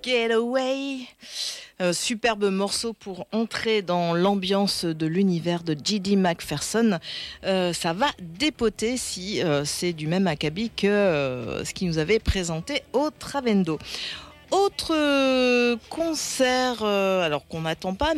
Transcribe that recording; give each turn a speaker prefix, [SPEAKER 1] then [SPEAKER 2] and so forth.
[SPEAKER 1] Getaway. Superbe morceau pour entrer dans l'ambiance de l'univers de J.D. McPherson. Ça va dépoter si c'est du même acabit que ce qu'il nous avait présenté au Travendo. Autre concert, alors qu'on n'attend pas,